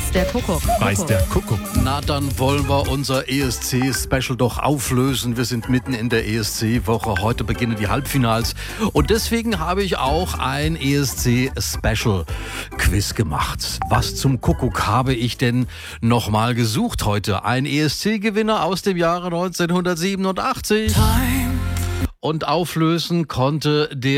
Weiß der Kuckuck. Weiß der Kuckuck. Na, dann wollen wir unser ESC-Special doch auflösen. Wir sind mitten in der ESC-Woche. Heute beginnen die Halbfinals. Und deswegen habe ich auch ein ESC-Special-Quiz gemacht. Was zum Kuckuck habe ich denn nochmal gesucht heute? Ein ESC-Gewinner aus dem Jahre 1987. Und auflösen konnte der